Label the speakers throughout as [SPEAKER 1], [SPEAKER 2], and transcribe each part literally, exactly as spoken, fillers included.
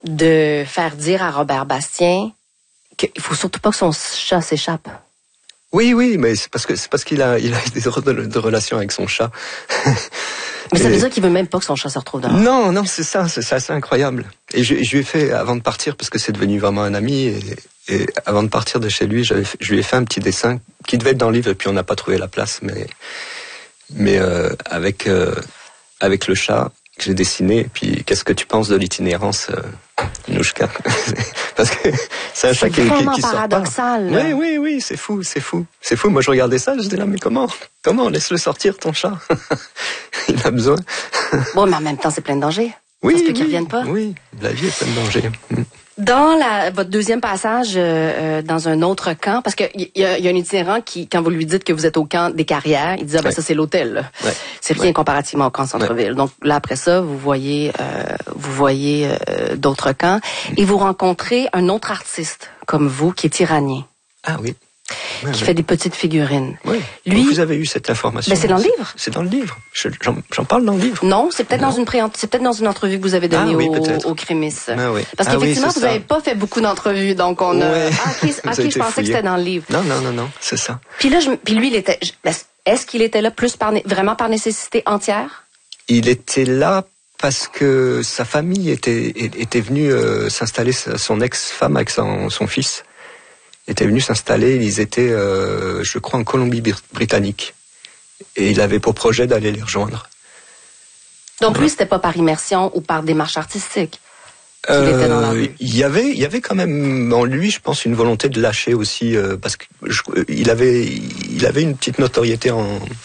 [SPEAKER 1] de faire dire à Robert Bastien qu'il faut surtout pas que son chat s'échappe.
[SPEAKER 2] Oui, oui, mais c'est parce que c'est parce qu'il a, il a des heures de, de relation avec son chat.
[SPEAKER 1] Mais ça veut dire qu'il veut même pas que son chat se retrouve dehors.
[SPEAKER 2] Non, non, c'est ça, c'est ça, c'est incroyable. Et je, je lui ai fait, avant de partir, parce que c'est devenu vraiment un ami, et, et avant de partir de chez lui, j'avais fait, je lui ai fait un petit dessin qui devait être dans le livre, et puis on n'a pas trouvé la place, mais, mais euh, avec, euh, avec le chat que j'ai dessiné, et puis qu'est-ce que tu penses de l'itinérance, euh, Nouchka? Parce que c'est un chat qui, qui, qui sort
[SPEAKER 1] paradoxal.
[SPEAKER 2] pas. Oui, oui, oui, c'est fou, c'est fou. C'est fou, moi je regardais ça, je disais là, mais comment? Comment? Laisse-le sortir, ton chat. Il a besoin.
[SPEAKER 1] Bon, mais en même temps, c'est plein de dangers.
[SPEAKER 2] Oui,
[SPEAKER 1] ça se peut
[SPEAKER 2] oui,
[SPEAKER 1] qu'ils reviennent pas.
[SPEAKER 2] Oui, la vie est pleine de dangers.
[SPEAKER 1] Dans la, votre deuxième passage, euh, dans un autre camp, parce qu'il y, y, y a un itinérant qui, quand vous lui dites que vous êtes au camp des Carrières, il dit ah ben ouais. ça c'est l'hôtel. Ouais. C'est rien ouais. comparativement au camp centre-ville. Ouais. Donc là après ça, vous voyez, euh, vous voyez euh, d'autres camps et vous rencontrez un autre artiste comme vous qui est iranien.
[SPEAKER 2] Ah oui. Ouais,
[SPEAKER 1] qui
[SPEAKER 2] ouais.
[SPEAKER 1] fait des petites figurines.
[SPEAKER 2] Oui.
[SPEAKER 1] Lui,
[SPEAKER 2] vous avez eu cette information.
[SPEAKER 1] Ben c'est dans le livre.
[SPEAKER 2] C'est dans le livre. Je, j'en, j'en parle dans le livre.
[SPEAKER 1] Non, c'est peut-être non. dans une pré- c'est peut-être dans une entrevue que vous avez donnée ah, oui, au, au Crémis.
[SPEAKER 2] Ah, oui.
[SPEAKER 1] Parce
[SPEAKER 2] ah,
[SPEAKER 1] qu'effectivement,
[SPEAKER 2] oui,
[SPEAKER 1] vous n'avez pas fait beaucoup d'entrevues, donc on a.
[SPEAKER 2] Ouais.
[SPEAKER 1] Ah, ok, okay je pensais fouillé. que c'était dans le livre.
[SPEAKER 2] Non, non, non, non, c'est ça.
[SPEAKER 1] Puis là, je, puis lui, il était. Est-ce qu'il était là plus par vraiment par nécessité entière?
[SPEAKER 2] Il était là parce que sa famille était était venue euh, s'installer, son ex-femme avec son, son fils. Étaient venus s'installer, ils étaient, euh, je crois, en Colombie-Britannique. Et il avait pour projet d'aller les rejoindre.
[SPEAKER 1] Donc lui, c'était pas par immersion ou par démarche artistique qu'il
[SPEAKER 2] euh,
[SPEAKER 1] était dans la rue?
[SPEAKER 2] Il y avait, il y avait quand même en lui, je pense, une volonté de lâcher aussi, euh, parce que je, il avait, il avait une petite notoriété en,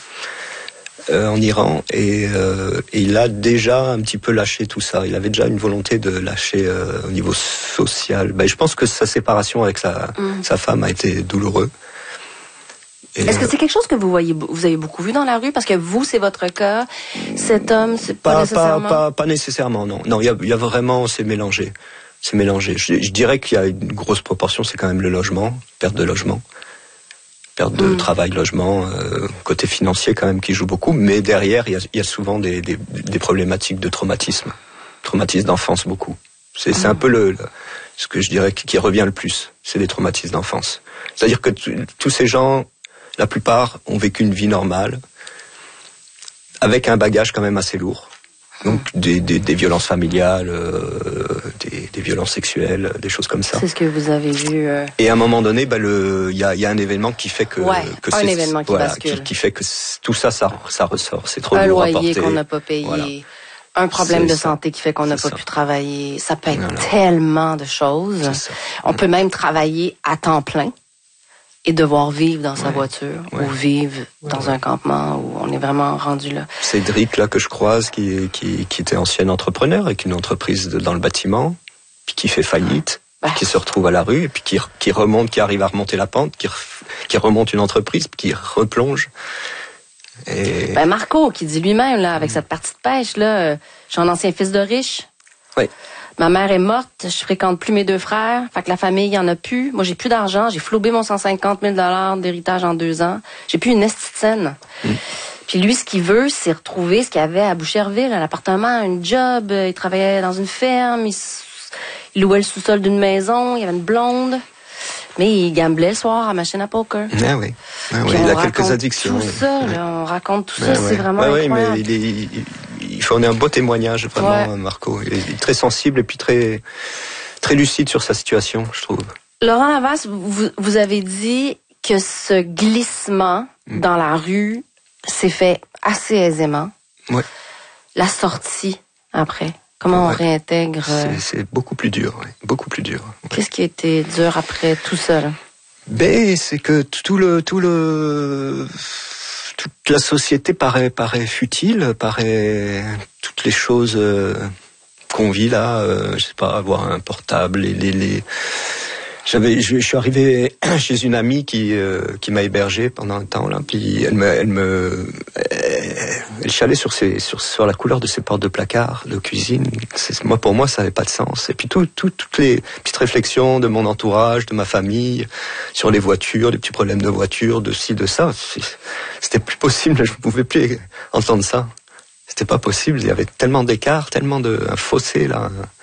[SPEAKER 2] euh, en Iran et, euh, et il a déjà un petit peu lâché tout ça. Il avait déjà une volonté de lâcher euh, au niveau social. Ben, je pense que sa séparation avec sa, mmh. sa femme a été douloureux.
[SPEAKER 1] Et Est-ce que c'est quelque chose que vous voyez, vous avez beaucoup vu dans la rue? Parce que vous, c'est votre cas. Cet homme, c'est pas, pas nécessairement...
[SPEAKER 2] Pas, pas, pas nécessairement, non. Non, il y a, il y a vraiment, c'est mélangé. C'est mélangé. Je, je dirais qu'il y a une grosse proportion, c'est quand même le logement, perte de logement. Perte de mmh. travail, logement, euh, côté financier quand même qui joue beaucoup, mais derrière il y a, il y a souvent des, des, des problématiques de traumatisme, traumatisme d'enfance beaucoup. C'est, mmh. c'est un peu le, le ce que je dirais qui, qui revient le plus, c'est des traumatismes d'enfance. C'est-à-dire que t- tous ces gens, la plupart ont vécu une vie normale, avec un bagage quand même assez lourd. Donc des, des, des violences familiales, euh, des, des violences sexuelles, des choses comme ça.
[SPEAKER 1] C'est ce que vous avez vu. Euh...
[SPEAKER 2] Et à un moment donné, bah le, il y a, y a un événement qui fait que,
[SPEAKER 1] ouais,
[SPEAKER 2] que
[SPEAKER 1] un
[SPEAKER 2] c'est,
[SPEAKER 1] événement qui
[SPEAKER 2] voilà,
[SPEAKER 1] bascule.
[SPEAKER 2] Qui, qui fait que tout ça, ça, ça ressort. C'est trop
[SPEAKER 1] un
[SPEAKER 2] lourd à
[SPEAKER 1] loyer
[SPEAKER 2] porter.
[SPEAKER 1] qu'on n'a pas payé, voilà. Un problème
[SPEAKER 2] c'est
[SPEAKER 1] de
[SPEAKER 2] ça.
[SPEAKER 1] santé qui fait qu'on n'a pas
[SPEAKER 2] ça.
[SPEAKER 1] pu travailler. Ça peut être
[SPEAKER 2] voilà.
[SPEAKER 1] tellement de choses. On peut même travailler à temps plein et devoir vivre dans sa
[SPEAKER 2] ouais.
[SPEAKER 1] voiture
[SPEAKER 2] ouais.
[SPEAKER 1] ou vivre
[SPEAKER 2] ouais.
[SPEAKER 1] dans un campement où on est vraiment rendu là.
[SPEAKER 2] Cédric, là, que je croise, qui, qui, qui était ancien entrepreneur avec une entreprise de, dans le bâtiment, puis qui fait faillite, bah. qui se retrouve à la rue, et puis qui, qui remonte, qui arrive à remonter la pente, qui, qui remonte une entreprise, puis qui replonge. Et...
[SPEAKER 1] Ben Marco, qui dit lui-même, là, avec mmh. cette partie de pêche, là, euh, je suis un ancien fils de riche.
[SPEAKER 2] Oui.
[SPEAKER 1] Ma mère est morte, je fréquente plus mes deux frères, fait que la famille, il y en a plus. Moi, j'ai plus d'argent, j'ai flobé mon cent cinquante mille dollars d'héritage en deux ans. J'ai plus une esti de scène. Mm. Puis lui, ce qu'il veut, c'est retrouver ce qu'il avait à Boucherville, un appartement, un job. Il travaillait dans une ferme, il, il louait le sous-sol d'une maison, il y avait une blonde. Mais il gamblait le soir à la machine à poker.
[SPEAKER 2] Ah oui, ah oui. il a quelques addictions.
[SPEAKER 1] Tout ça,
[SPEAKER 2] oui.
[SPEAKER 1] là, on raconte tout
[SPEAKER 2] ah
[SPEAKER 1] ça,
[SPEAKER 2] oui.
[SPEAKER 1] c'est vraiment
[SPEAKER 2] ah oui,
[SPEAKER 1] incroyable.
[SPEAKER 2] Mais il, est, il, il fournit un beau témoignage, vraiment, ouais. Marco. Il est très sensible et puis très, très lucide sur sa situation, je trouve.
[SPEAKER 1] Laurent Havas, vous, vous avez dit que ce glissement mmh. dans la rue s'est fait assez aisément.
[SPEAKER 2] Oui.
[SPEAKER 1] La sortie, après. Comment ouais. on réintègre...
[SPEAKER 2] C'est, c'est beaucoup plus dur, oui. Beaucoup plus dur. Ouais.
[SPEAKER 1] Qu'est-ce qui a été dur après tout ça, là?
[SPEAKER 2] Ben, c'est que tout le... Tout le... toute la société paraît, paraît futile, paraît... Toutes les choses euh, qu'on vit là, euh, je sais pas, avoir un portable, les... les, les... J'avais, je, je suis arrivé chez une amie qui euh, qui m'a hébergé pendant un temps là, puis elle me elle me elle chialait sur ses sur sur la couleur de ses portes de placard de cuisine. C'est, moi pour moi ça n'avait pas de sens. Et puis tout, tout toutes les petites réflexions de mon entourage, de ma famille, sur les voitures, les petits problèmes de voiture, de ci de ça, c'était plus possible. Je ne pouvais plus entendre ça. C'était pas possible. Il y avait tellement d'écart, tellement de un fossé là.